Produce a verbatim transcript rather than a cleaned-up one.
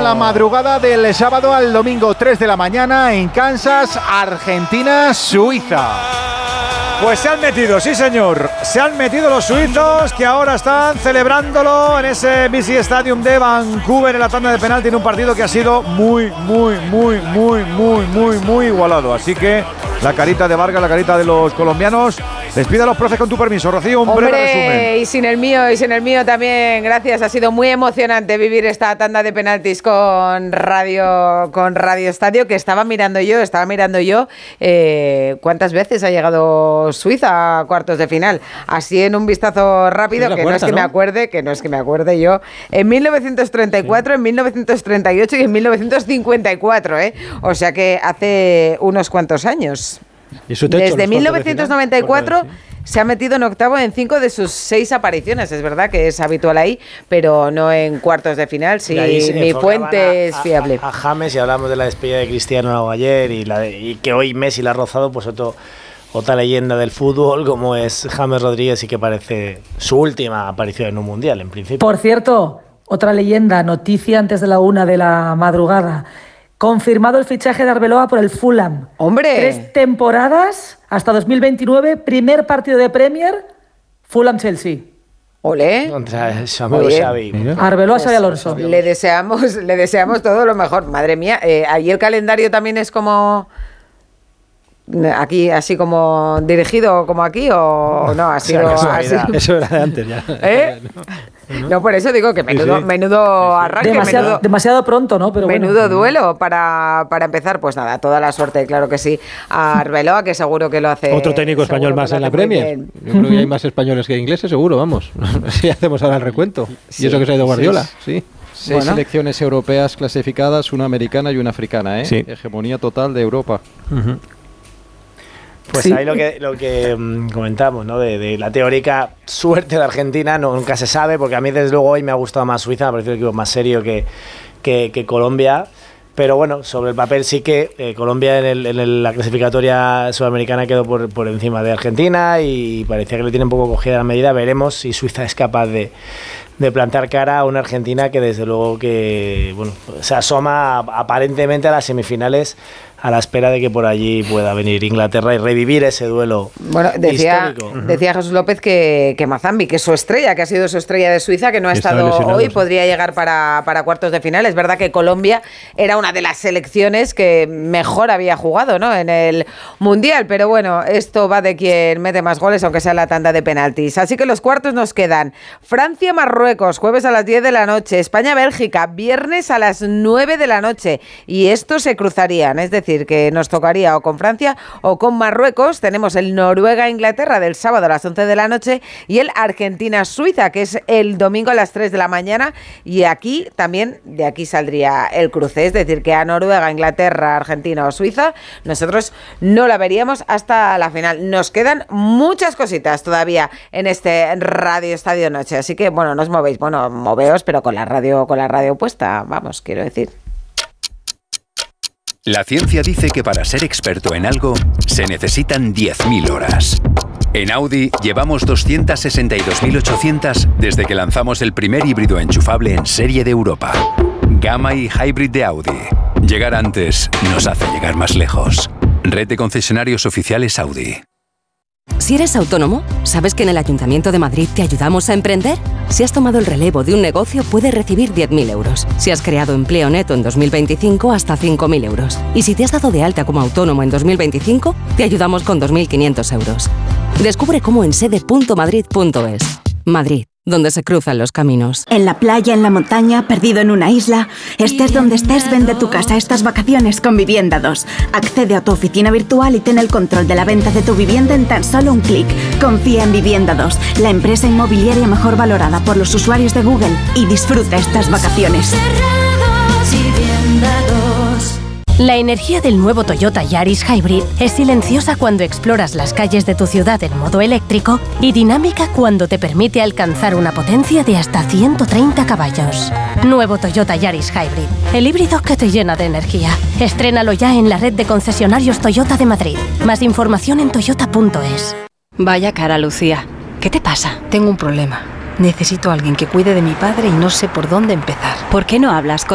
la madrugada del sábado al domingo, tres de la mañana en Kansas, Argentina, Suiza. Pues se han metido, sí señor, se han metido los suizos que ahora están celebrándolo en ese B C Stadium de Vancouver en la tanda de penalti en un partido que ha sido muy, muy, muy, muy, muy, muy, muy igualado. Así que la carita de Vargas, la carita de los colombianos. Despida a los profes con tu permiso, Rocío, un breve resumen. Y sin el mío, y sin el mío también, gracias. Ha sido muy emocionante vivir esta tanda de penaltis con Radio, con Radio Estadio, que estaba mirando yo, estaba mirando yo eh, cuántas veces ha llegado Suiza a cuartos de final. Así en un vistazo rápido, que cuarta, no es que ¿no? me acuerde, que no es que me acuerde yo. En mil novecientos treinta y cuatro, sí. En mil novecientos treinta y ocho y en mil novecientos cincuenta y cuatro, ¿eh? O sea que hace unos cuantos años. Desde mil novecientos noventa y cuatro se ha metido en octavo en cinco de sus seis apariciones. Es verdad que es habitual ahí, pero no en cuartos de final. Si mi fuente es fiable. A, a, a James, y hablamos de la despedida de Cristiano ayer y, la de, y que hoy Messi la ha rozado, pues otro, otra leyenda del fútbol como es James Rodríguez, y que parece su última aparición en un mundial, en principio. Por cierto, otra leyenda, noticia antes de la una de la madrugada. Confirmado el fichaje de Arbeloa por el Fulham. ¡Hombre! Tres temporadas hasta dos mil veintinueve, primer partido de Premier, Fulham-Chelsea. ¡Olé! Contra Samuel Xavi. Arbeloa, Xabi Alonso. Le deseamos, le deseamos todo lo mejor. Madre mía, eh, ahí el calendario también es como... Aquí, así como dirigido como aquí, o no, ha sido o sea, así. Era, eso era de antes ya. ¿Eh? No, no, por eso digo que menudo, sí, sí. menudo arranque, demasiado, menudo, demasiado pronto, ¿no? Pero menudo bueno. duelo para, para empezar. Pues nada, toda la suerte, claro que sí, a Arbeloa, que seguro que lo hace. Otro técnico español más en la Premier. Yo creo que hay más españoles que ingleses, seguro, vamos. Si hacemos ahora el recuento. Sí, y eso que se ha ido Guardiola, sí. sí. Seis bueno. selecciones europeas clasificadas, una americana y una africana, ¿eh? Sí. Hegemonía total de Europa. Uh-huh. Pues sí. Ahí lo que, lo que um, comentamos, ¿no? De, de la teórica suerte de Argentina, no, nunca se sabe, porque a mí desde luego hoy me ha gustado más Suiza, me ha parecido el equipo más serio que, que, que Colombia. Pero bueno, sobre el papel sí que eh, Colombia en, el, en el, la clasificatoria sudamericana quedó por, por encima de Argentina y parecía que le tiene un poco cogida la medida. Veremos si Suiza es capaz de, de plantar cara a una Argentina que desde luego que bueno, se asoma aparentemente a las semifinales, a la espera de que por allí pueda venir Inglaterra y revivir ese duelo bueno, decía, histórico. Decía Jesús López que, que Mazambi, que es su estrella, que ha sido su estrella de Suiza, que no ha estado hoy, sí. podría llegar para, para cuartos de final. Es verdad que Colombia era una de las selecciones que mejor había jugado, ¿no?, en el Mundial, pero bueno, esto va de quien mete más goles, aunque sea la tanda de penaltis. Así que los cuartos nos quedan Francia-Marruecos, jueves a las diez de la noche, España-Bélgica, viernes a las nueve de la noche, y estos se cruzarían, es decir, que nos tocaría o con Francia o con Marruecos. Tenemos el Noruega-Inglaterra del sábado a las once de la noche y el Argentina-Suiza, que es el domingo a las tres de la mañana, y aquí también, de aquí saldría el cruce, es decir, que a Noruega, Inglaterra, Argentina o Suiza nosotros no la veríamos hasta la final. Nos quedan muchas cositas todavía en este Radio Estadio Noche, así que bueno, no os movéis, bueno, moveos, pero con la radio, con la radio puesta, vamos, quiero decir. La ciencia dice que para ser experto en algo se necesitan diez mil horas. En Audi llevamos doscientas sesenta y dos mil ochocientas desde que lanzamos el primer híbrido enchufable en serie de Europa. Gamma y Hybrid de Audi. Llegar antes nos hace llegar más lejos. Red de concesionarios oficiales Audi. Si eres autónomo, ¿sabes que en el Ayuntamiento de Madrid te ayudamos a emprender? Si has tomado el relevo de un negocio, puedes recibir diez mil euros. Si has creado empleo neto en dos mil veinticinco, hasta cinco mil euros. Y si te has dado de alta como autónomo en dos mil veinticinco, te ayudamos con dos mil quinientos euros. Descubre cómo en sede punto madrid punto es. Madrid, donde se cruzan los caminos. En la playa, en la montaña, perdido en una isla. Estés donde estés, vende tu casa estas vacaciones con Vivienda dos. Accede a tu oficina virtual y ten el control de la venta de tu vivienda en tan solo un clic. Confía en Vivienda dos, la empresa inmobiliaria mejor valorada por los usuarios de Google, y disfruta estas vacaciones. La energía del nuevo Toyota Yaris Hybrid es silenciosa cuando exploras las calles de tu ciudad en modo eléctrico y dinámica cuando te permite alcanzar una potencia de hasta ciento treinta caballos. Nuevo Toyota Yaris Hybrid, el híbrido que te llena de energía. Estrénalo ya en la red de concesionarios Toyota de Madrid. Más información en toyota punto es. Vaya cara, Lucía. ¿Qué te pasa? Tengo un problema. Necesito a alguien que cuide de mi padre y no sé por dónde empezar. ¿Por qué no hablas con